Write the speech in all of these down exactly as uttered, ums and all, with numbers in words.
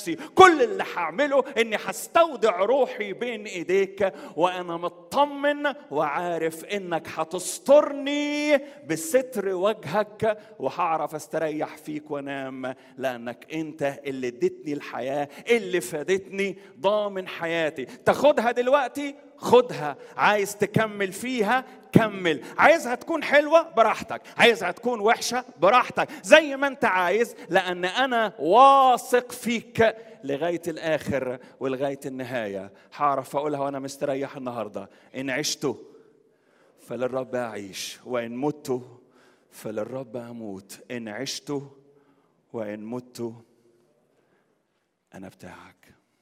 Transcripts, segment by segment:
نفسي. كل اللي هعمله اني هستودع روحي بين ايديك، وانا مطمن وعارف انك هتسترني بستر وجهك، وهعرف استريح فيك وانام، لانك انت اللي اديتني الحياة، اللي فادتني، ضامن حياتي. تاخدها دلوقتي خدها، عايز تكمل فيها كمل، عايزها تكون حلوة براحتك، عايزها تكون وحشة براحتك، زي ما انت عايز، لأن أنا واثق فيك لغاية الآخر ولغاية النهاية. هعرف أقولها وأنا مستريح النهاردة: إن عشت فللرب أعيش، وإن مت فللرب أموت. إن عشت وإن مت أنا بتاعك.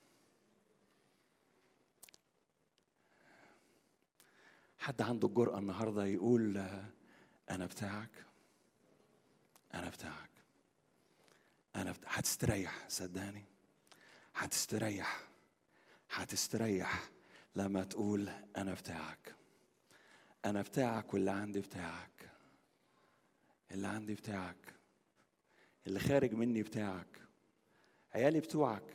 حد عنده الجرأة النهاردة يقول أنا بتاعك؟ أنا بتاعك، أنا بتاعك. هتستريح، صدقني هتستريح، هتستريح لما تقول أنا بتاعك. أنا بتاعك، واللي عندي بتاعك، اللي عندي بتاعك، اللي خارج مني بتاعك، عيالي بتوعك.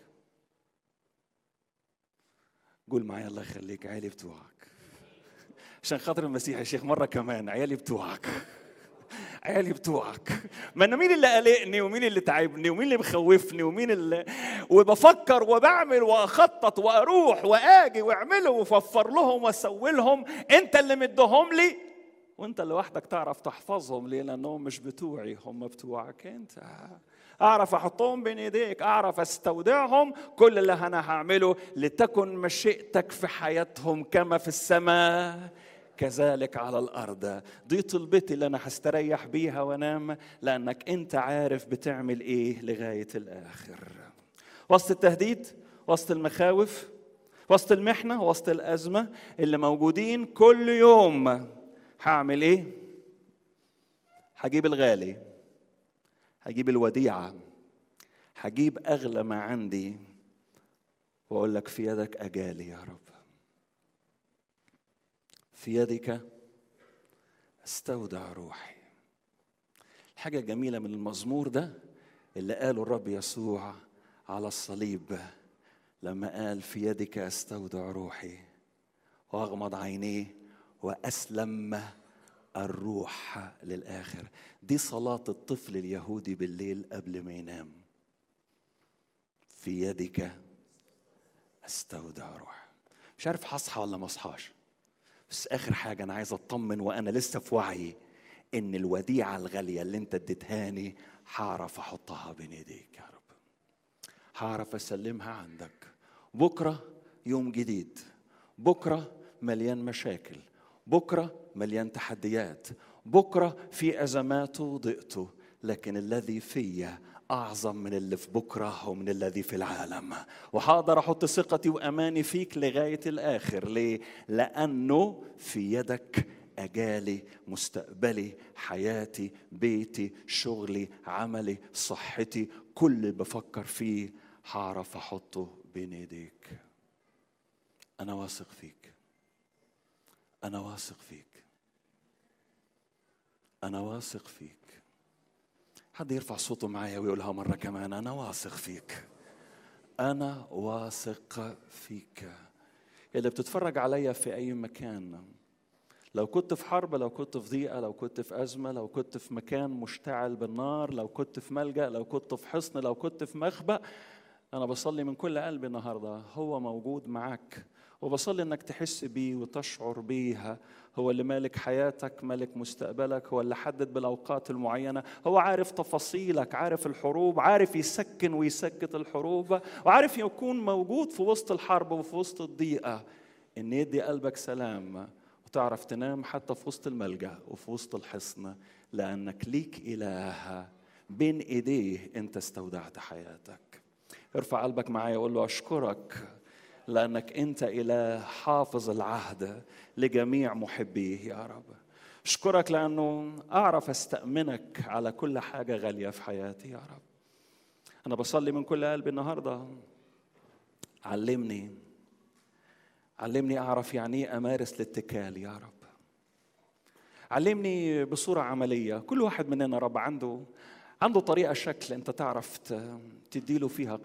قول معايا الله يخليك: عيالي بتوعك. عشان خاطر المسيح يا شيخ مرة كمان: عيالي بتوعك، عيالي بتوعك. ما انا مين اللي قلقني ومين اللي تعبني ومين اللي مخوفني ومين اللي وبفكر وبعمل واخطط واروح واجي واعمله واففر لهم واسوي لهم؟ انت اللي مدهم لي، وانت اللي وحدك تعرف تحفظهم ليه، لانهم مش بتوعي، هم بتوعك انت. اعرف احطهم بين ايديك، اعرف استودعهم. كل اللي انا هعمله: لتكن مشيئتك في حياتهم كما في السماء كذلك على الأرض. دي طلبتي اللي أنا هستريح بيها وانام، لأنك أنت عارف بتعمل إيه لغاية الآخر. وسط التهديد، وسط المخاوف، وسط المحنة، وسط الأزمة اللي موجودين كل يوم، هعمل إيه؟ هجيب الغالي، هجيب الوديعة، هجيب أغلى ما عندي، وأقول لك: في يدك أجالي يا رب، في يدك استودع روحي. الحاجة الجميلة من المزمور ده اللي قاله الرب يسوع على الصليب، لما قال: في يدك استودع روحي، واغمض عينيه واسلم الروح للآخر. دي صلاة الطفل اليهودي بالليل قبل ما ينام: في يدك استودع روحي. مش عارف هصحى ولا ما اصحاش، بس آخر حاجة أنا عايز أطمن وأنا لسه في وعي إن الوديعة الغالية اللي أنت اديتهاني هعرف أحطها بين إيديك يا رب، هعرف أسلمها عندك. بكرة يوم جديد، بكرة مليان مشاكل، بكرة مليان تحديات، بكرة في أزمات وضيقته، لكن الذي فيا أعظم من اللي في بكرة ومن الذي في العالم. وهقدر أحط ثقتي وأماني فيك لغاية الآخر. ليه؟ لأنه في يدك أجالي، مستقبلي، حياتي، بيتي، شغلي، عملي، صحتي، كل اللي بفكر فيه هعرف أحطه بين يديك. أنا واثق فيك، أنا واثق فيك، أنا واثق فيك. حد يرفع صوته معايا ويقولها مرة كمان: أنا واثق فيك، أنا واثق فيك. اللي بتتفرج عليا في أي مكان، لو كنت في حرب، لو كنت في ضيقة، لو كنت في أزمة، لو كنت في مكان مشتعل بالنار، لو كنت في ملجأ، لو كنت في حصن، لو كنت في مخبأ، أنا بصلي من كل قلبي النهاردة هو موجود معك، وبصلي إنك تحس بيه وتشعر بيها. هو اللي مالك حياتك، مالك مستقبلك، هو اللي حدد بالأوقات المعينة، هو عارف تفاصيلك، عارف الحروب، عارف يسكن ويسكت الحروب، وعارف يكون موجود في وسط الحرب وفي وسط الضيقة، إن يدي قلبك سلام وتعرف تنام حتى في وسط الملجأ وفي وسط الحصن، لأنك ليك إله بين إيديه أنت استودعت حياتك. ارفع قلبك معايا وقول له: أشكرك لأنك أنت إله حافظ العهد لجميع محبيه يا رب. أشكرك لأنه أعرف أستأمنك على كل حاجة غالية في حياتي يا رب. أنا بصلي من كل قلبي النهاردة: علمني علمني أعرف يعني إيه أمارس الاتكال يا رب. علمني بصورة عملية. كل واحد مننا رب عنده عنده طريقة، شكل أنت تعرف تديله فيها